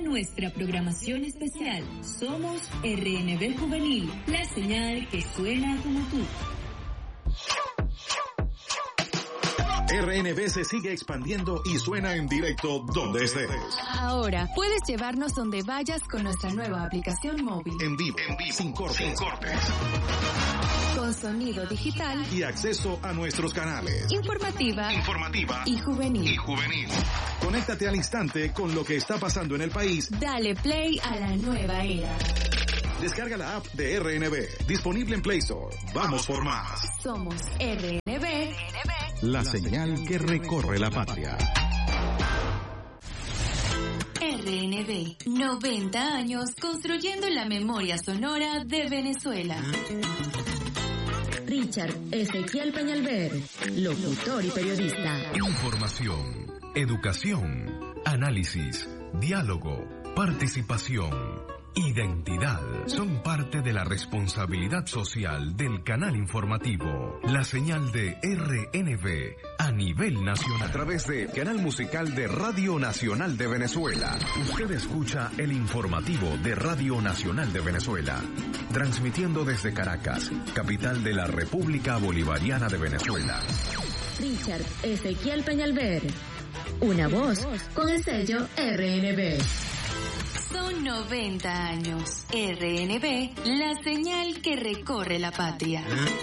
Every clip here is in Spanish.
nuestra programación especial. Somos RNB Juvenil, la señal que suena como tú. RNB se sigue expandiendo y suena en directo donde estés. Ahora puedes llevarnos donde vayas con nuestra nueva aplicación móvil. En vivo, sin cortes. Con sonido digital y acceso a nuestros canales. Informativa y juvenil. Conéctate al instante con lo que está pasando en el país. Dale play a la nueva era. Descarga la app de RNB, disponible en Play Store. Vamos por más. Somos RNB, la señal que recorre la patria. RNB, 90 años construyendo la memoria sonora de Venezuela. Richard Ezequiel Peñalver, locutor y periodista. Información, educación, análisis, diálogo, participación, identidad son parte de la responsabilidad social del canal informativo, la señal de RNB a nivel nacional. A través de Canal Musical de Radio Nacional de Venezuela, usted escucha el informativo de Radio Nacional de Venezuela, transmitiendo desde Caracas, capital de la República Bolivariana de Venezuela. Richard Ezequiel Peñalver, una voz con el sello RNB. Son 90 años. RNB, la señal que recorre la patria.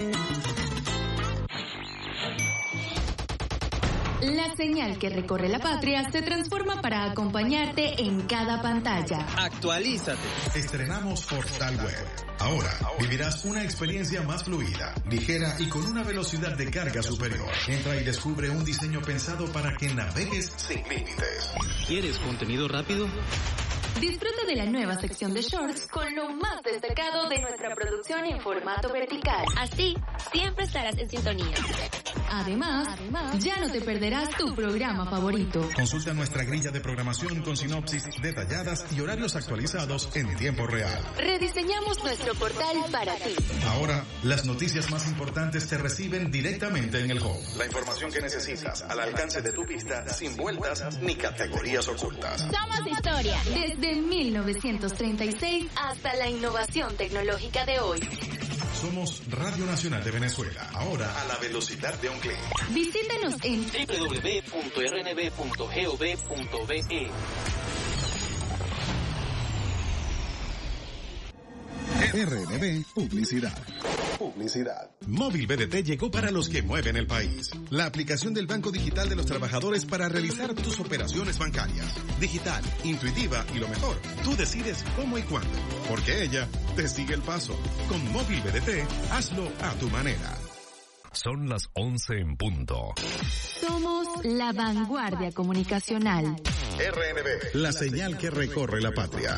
La señal que recorre la patria se transforma para acompañarte en cada pantalla. Actualízate. Estrenamos Portal Web. Ahora vivirás una experiencia más fluida, ligera y con una velocidad de carga superior. Entra y descubre un diseño pensado para que navegues sin límites. ¿Quieres contenido rápido? Disfruta de la nueva sección de shorts con lo más destacado de nuestra producción en formato vertical. Así, siempre estarás en sintonía. Además, ya no te perderás tu programa favorito. Consulta nuestra grilla de programación con sinopsis detalladas y horarios actualizados en tiempo real. Rediseñamos nuestro portal para ti. Ahora, las noticias más importantes te reciben directamente en el home. La información que necesitas al alcance de tu vista, sin vueltas ni categorías ocultas. Somos historia. Desde 1936 hasta la innovación tecnológica de hoy. Somos Radio Nacional de Venezuela, ahora a la velocidad de un clic. Visítanos en www.rnb.gov.be. RNB Publicidad. Móvil BDT llegó para los que mueven el país. La aplicación del Banco Digital de los Trabajadores para realizar tus operaciones bancarias. Digital, intuitiva y lo mejor, tú decides cómo y cuándo. Porque ella te sigue el paso. Con Móvil BDT, hazlo a tu manera. Son las 11 en punto. Somos la vanguardia comunicacional. RNB, la señal que recorre la patria.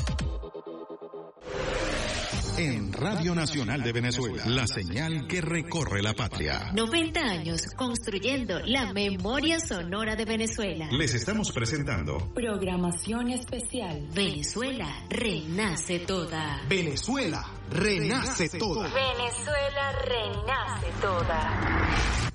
En Radio Nacional de Venezuela, la señal que recorre la patria. 90 años construyendo la memoria sonora de Venezuela. Les estamos presentando Programación especial. Venezuela renace toda. Venezuela renace toda. Venezuela renace toda.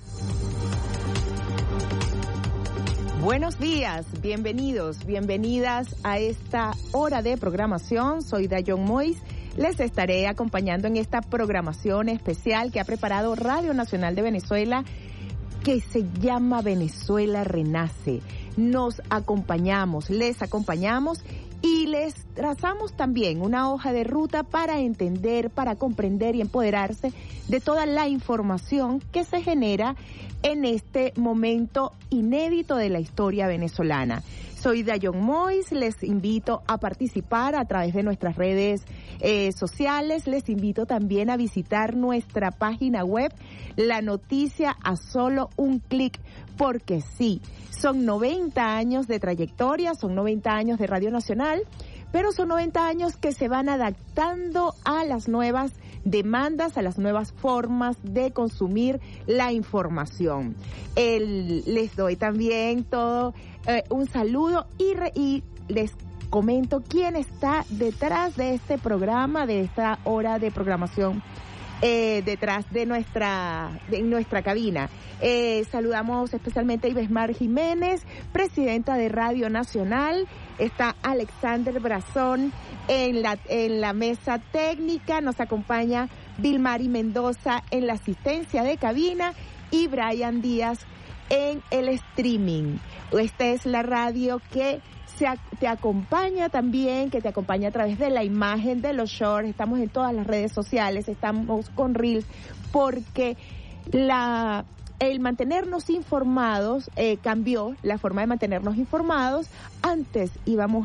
Buenos días, bienvenidos, bienvenidas a esta hora de programación. Soy Dayon Mois. Les estaré acompañando en esta programación especial que ha preparado Radio Nacional de Venezuela, que se llama Venezuela Renace. Nos acompañamos, les acompañamos y les trazamos también una hoja de ruta para entender, para comprender y empoderarse de toda la información que se genera en este momento inédito de la historia venezolana. Soy Dayon Mois, les invito a participar a través de nuestras redes sociales, les invito también a visitar nuestra página web, La Noticia a Solo un Clic, porque sí, son 90 años de trayectoria, son 90 años de Radio Nacional, pero son 90 años que se van adaptando a las nuevas demandas, a las nuevas formas de consumir la información. Les doy también todo un saludo y les comento quién está detrás de este programa, de esta hora de programación detrás de nuestra cabina. Saludamos especialmente a Ibesmar Jiménez, presidenta de Radio Nacional. Está Alexander Brazón en la mesa técnica. Nos acompaña Vilmari Mendoza en la asistencia de cabina y Brian Díaz en el streaming. Esta es la radio que te acompaña también, que te acompaña a través de la imagen de los shorts. Estamos en todas las redes sociales, estamos con Reels, porque el mantenernos informados cambió la forma de mantenernos informados. Antes íbamos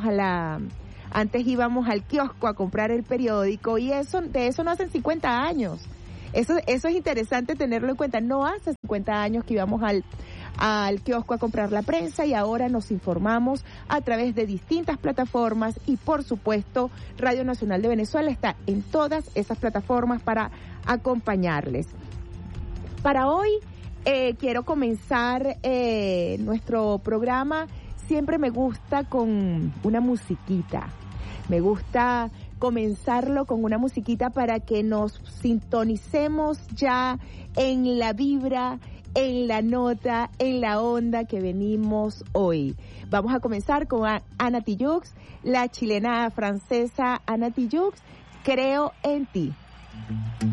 al kiosco a comprar el periódico y de eso no hacen 50 años. Eso es interesante tenerlo en cuenta. No hace 50 años que íbamos al kiosco a comprar la prensa y ahora nos informamos a través de distintas plataformas y por supuesto Radio Nacional de Venezuela está en todas esas plataformas para acompañarles. Para hoy quiero comenzar nuestro programa. Siempre me gusta con una musiquita. Me gusta comenzarlo con una musiquita para que nos sintonicemos ya en la vibra, en la nota, en la onda que venimos hoy. Vamos a comenzar con Ana Tijoux, la chilena francesa Ana Tijoux, Creo en ti.